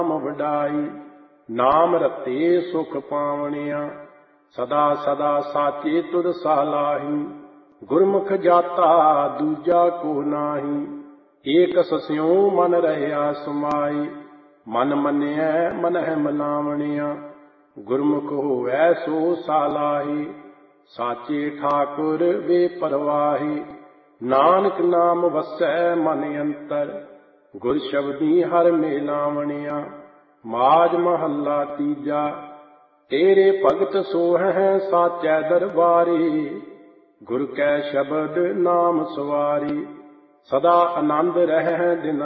ਵਡਾਈ। ਨਾਮ ਰਤੇ ਸੁਖ ਪਾਵਣਿਆ, ਸਦਾ ਸਦਾ ਸਾਚੇ ਤੁਧ ਸਲਾਹੀ। ਗੁਰਮੁਖ ਜਾਤਾ ਦੂਜਾ ਕੋ ਨਾਹੀ, ਏਕ ਸਸਿਉ ਮਨ ਰਹਿਆ ਸਮਾਈ। ਮਨ ਮੰਨਿਐ ਮਨਹਿ ਮਨਾਵਣਿਆ, ਗੁਰਮੁਖ ਹੋਵੈ ਸੋ ਸਲਾਹੀ। ਸਾਚੇ ਠਾਕੁਰ ਵੇ ਪਰਵਾਹੀ, ਨਾਨਕ ਨਾਮ ਵਸੈ ਮਨ ਅੰਤਰ। ਗੁਰ ਸ਼ਬਦੀ ਹਰਿ ਮਿਲਾਵਣਿਆ, ਮਾਝ ਮਹੱਲਾ ਤੀਜਾ। ਤੇਰੇ ਭਗਤ ਸੋਹੈ ਸਾਚੈ ਦਰਬਾਰੀ, ਗੁਰ ਕੈ ਸ਼ਬਦ ਨਾਮ ਸਵਾਰੀ। ਸਦਾ ਆਨੰਦ ਰਹਿ ਦਿਨ